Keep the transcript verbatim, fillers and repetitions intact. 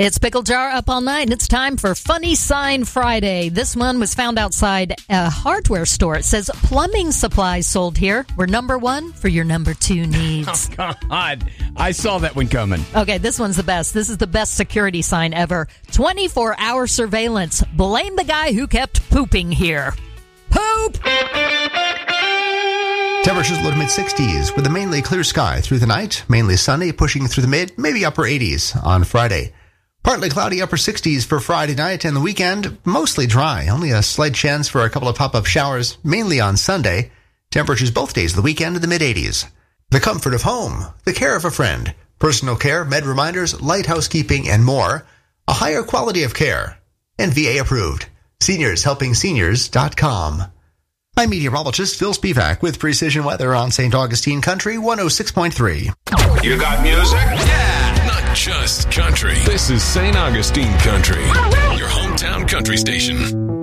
It's Pickle Jar up all night, and it's time for Funny Sign Friday. This one was found outside a hardware store. It says, plumbing supplies sold here. We're number one for your number two needs. Oh, God. I saw that one coming. Okay, this one's the best. This is the best security sign ever. twenty-four hour surveillance. Blame the guy who kept pooping here. Poop! Temperatures low to mid-sixties with a mainly clear sky through the night. Mainly sunny, pushing through the mid, maybe upper eighties on Friday. Partly cloudy, upper sixties for Friday night, and the weekend mostly dry. Only a slight chance for a couple of pop-up showers, mainly on Sunday. Temperatures both days of the weekend in the mid-eighties. The comfort of home, the care of a friend, personal care, med reminders, light housekeeping, and more. A higher quality of care. And V A approved. seniors helping seniors dot com. I'm meteorologist Phil Spivak with Precision Weather on Saint Augustine Country one oh six point three. You got music? Yeah! Not just country. This is Saint Augustine Country, your hometown country station.